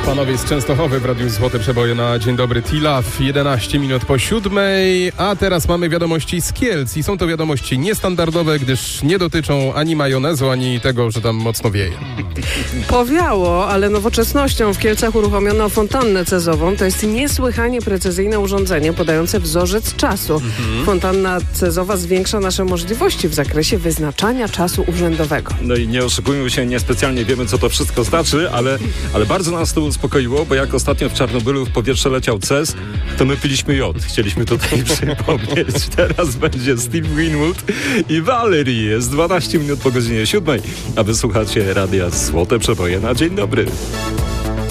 Panowie z Częstochowy w Radiu Złote Przeboje na Dzień Dobry Tilaf, 11 minut po 7, a teraz mamy wiadomości z Kielc i są to wiadomości niestandardowe, gdyż nie dotyczą ani majonezu, ani tego, że tam mocno wieje. Powiało, ale nowoczesnością w Kielcach uruchomiono fontannę cezową. To jest niesłychanie precyzyjne urządzenie podające wzorzec czasu. Fontanna cezowa zwiększa nasze możliwości w zakresie wyznaczania czasu urzędowego. No i nie oszukujmy się, niespecjalnie wiemy, co to wszystko znaczy, ale bardzo nas to uspokoiło, bo jak ostatnio w Czarnobylu w powietrze leciał CES, to my piliśmy jod. Chcieliśmy tutaj przypomnieć. Teraz będzie Steve Winwood i Valerie. Jest 12 minut po godzinie 7, a wysłuchacie Radia Złote Przeboje na Dzień Dobry.